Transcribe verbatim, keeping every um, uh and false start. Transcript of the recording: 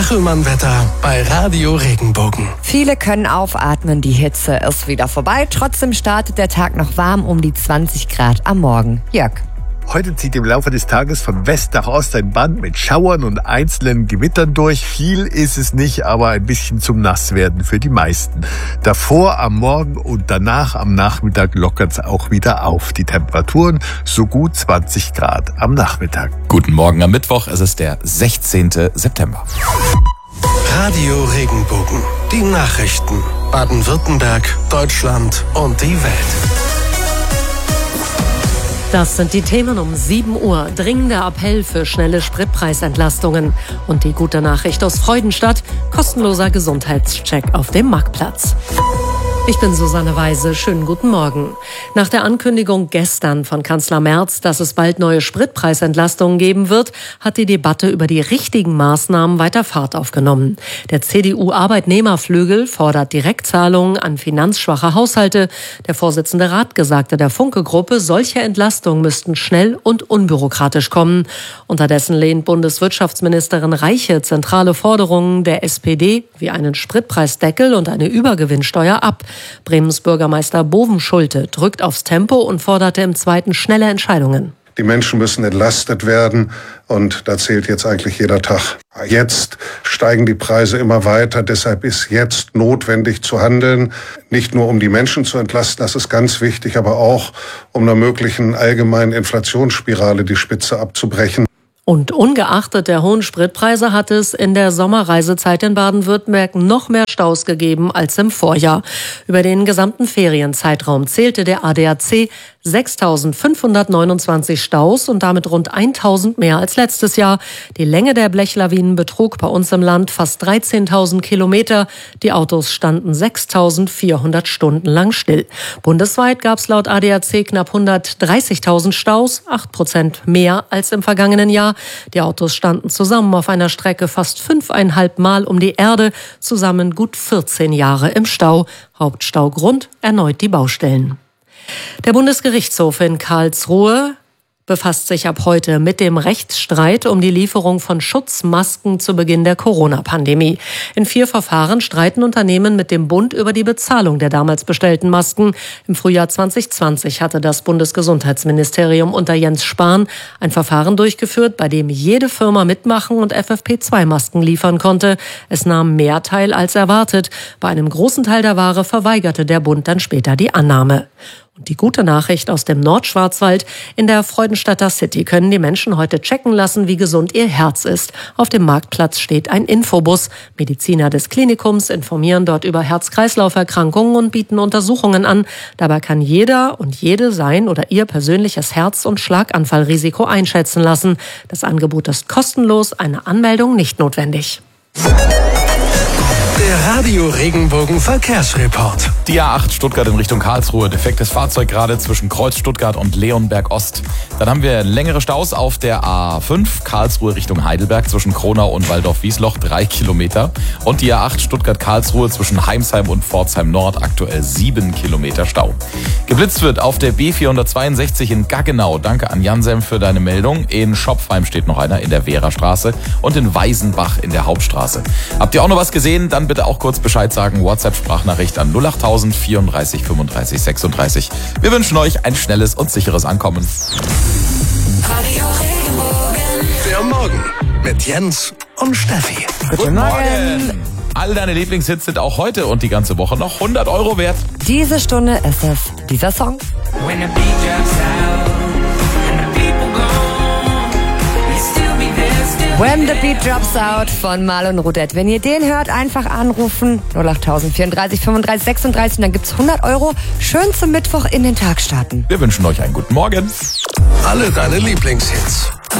Kachelmann-Wetter bei Radio Regenbogen. Viele können aufatmen, die Hitze ist wieder vorbei. Trotzdem startet der Tag noch warm, um die zwanzig Grad am Morgen. Jörg. Heute zieht im Laufe des Tages von West nach Ost ein Band mit Schauern und einzelnen Gewittern durch. Viel ist es nicht, aber ein bisschen zum Nasswerden für die meisten. Davor am Morgen und danach am Nachmittag lockert es auch wieder auf. Die Temperaturen so gut zwanzig Grad am Nachmittag. Guten Morgen am Mittwoch, es ist der sechzehnten September. Radio Regenbogen. Die Nachrichten. Baden-Württemberg, Deutschland und die Welt. Das sind die Themen um sieben Uhr. Dringender Appell für schnelle Spritpreisentlastungen. Und die gute Nachricht aus Freudenstadt: kostenloser Gesundheitscheck auf dem Marktplatz. Ich bin Susanne Weise. Schönen guten Morgen. Nach der Ankündigung gestern von Kanzler Merz, dass es bald neue Spritpreisentlastungen geben wird, hat die Debatte über die richtigen Maßnahmen weiter Fahrt aufgenommen. Der C D U-Arbeitnehmerflügel fordert Direktzahlungen an finanzschwache Haushalte. Der Vorsitzende Rathke sagte der Funke-Gruppe, solche Entlastungen müssten schnell und unbürokratisch kommen. Unterdessen lehnt Bundeswirtschaftsministerin Reiche zentrale Forderungen der S P D wie einen Spritpreisdeckel und eine Übergewinnsteuer ab. Bremens Bürgermeister Bovenschulte drückt aufs Tempo und forderte im Zweiten schnelle Entscheidungen. Die Menschen müssen entlastet werden und da zählt jetzt eigentlich jeder Tag. Jetzt steigen die Preise immer weiter, deshalb ist jetzt notwendig zu handeln. Nicht nur um die Menschen zu entlasten, das ist ganz wichtig, aber auch um einer möglichen allgemeinen Inflationsspirale die Spitze abzubrechen. Und ungeachtet der hohen Spritpreise hat es in der Sommerreisezeit in Baden-Württemberg noch mehr Staus gegeben als im Vorjahr. Über den gesamten Ferienzeitraum zählte der A D A C sechstausendfünfhundertneunundzwanzig Staus und damit rund tausend mehr als letztes Jahr. Die Länge der Blechlawinen betrug bei uns im Land fast dreizehntausend Kilometer. Die Autos standen sechstausendvierhundert Stunden lang still. Bundesweit gab es laut A D A C knapp hundertdreißigtausend Staus, acht Prozent mehr als im vergangenen Jahr. Die Autos standen zusammen auf einer Strecke fast fünfeinhalb Mal um die Erde, zusammen gut vierzehn Jahre im Stau. Hauptstaugrund erneut die Baustellen. Der Bundesgerichtshof in Karlsruhe befasst sich ab heute mit dem Rechtsstreit um die Lieferung von Schutzmasken zu Beginn der Corona-Pandemie. In vier Verfahren streiten Unternehmen mit dem Bund über die Bezahlung der damals bestellten Masken. Im Frühjahr zwanzig zwanzig hatte das Bundesgesundheitsministerium unter Jens Spahn ein Verfahren durchgeführt, bei dem jede Firma mitmachen und F F P zwei Masken liefern konnte. Es nahm mehr teil als erwartet. Bei einem großen Teil der Ware verweigerte der Bund dann später die Annahme. Und die gute Nachricht aus dem Nordschwarzwald: In der Freudenstadter City können die Menschen heute checken lassen, wie gesund ihr Herz ist. Auf dem Marktplatz steht ein Infobus. Mediziner des Klinikums informieren dort über Herz-Kreislauf-Erkrankungen und bieten Untersuchungen an. Dabei kann jeder und jede sein oder ihr persönliches Herz- und Schlaganfallrisiko einschätzen lassen. Das Angebot ist kostenlos, eine Anmeldung nicht notwendig. Der Radio Regenbogen Verkehrsreport. Die A acht Stuttgart in Richtung Karlsruhe. Defektes Fahrzeug gerade zwischen Kreuz Stuttgart und Leonberg Ost. Dann haben wir längere Staus auf der A fünf Karlsruhe Richtung Heidelberg zwischen Kronau und Waldorf-Wiesloch, drei Kilometer. Und die A acht Stuttgart-Karlsruhe zwischen Heimsheim und Pforzheim Nord, aktuell sieben Kilometer Stau. Geblitzt wird auf der B vierhundertzweiundsechzig in Gaggenau. Danke an Jansem für deine Meldung. In Schopfheim steht noch einer in der Wehrastraße und in Weisenbach in der Hauptstraße. Habt ihr auch noch was gesehen? Dann bitte auch kurz Bescheid sagen. WhatsApp-Sprachnachricht an null achttausend vierunddreißig fünfunddreißig sechsunddreißig. Wir wünschen euch ein schnelles und sicheres Ankommen. Der Morgen mit Jens und Steffi. Guten Morgen. All deine Lieblingshits sind auch heute und die ganze Woche noch hundert Euro wert. Diese Stunde ist es dieser Song. When the beat drops out and the people gone, you still be there, still When the Beat Drops Out von Marlon Roudette. Wenn ihr den hört, einfach anrufen. null achttausend vierunddreißig fünfunddreißig sechsunddreißig und dann gibt's hundert Euro. Schön zum Mittwoch in den Tag starten. Wir wünschen euch einen guten Morgen. Alle deine Lieblingshits.